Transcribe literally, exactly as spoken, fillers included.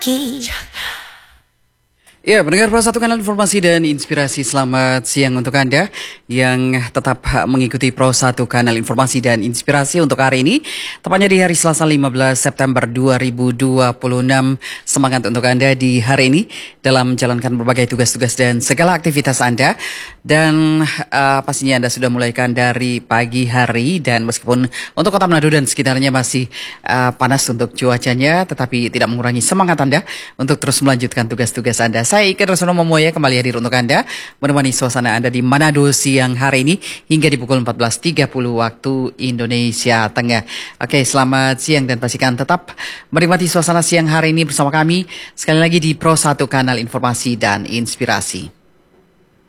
Ki. Ya, pendengar Pro satu Kanal Informasi dan Inspirasi, selamat siang untuk Anda yang tetap mengikuti Pro satu Kanal Informasi dan Inspirasi untuk hari ini. Tepatnya di hari Selasa lima belas September dua ribu dua puluh enam. Semangat untuk Anda di hari ini dalam menjalankan berbagai tugas-tugas dan segala aktivitas Anda. Dan uh, pastinya Anda sudah mulaikan dari pagi hari, dan meskipun untuk Kota Manado dan sekitarnya masih uh, panas untuk cuacanya, tetapi tidak mengurangi semangat Anda untuk terus melanjutkan tugas-tugas Anda. Saya Iker Rasono Momoya kembali hadir untuk Anda, menemani suasana Anda di Manado siang hari ini hingga di pukul empat belas tiga puluh waktu Indonesia Tengah. Oke, selamat siang dan pastikan tetap menikmati suasana siang hari ini bersama kami sekali lagi di Pro satu Kanal Informasi dan Inspirasi.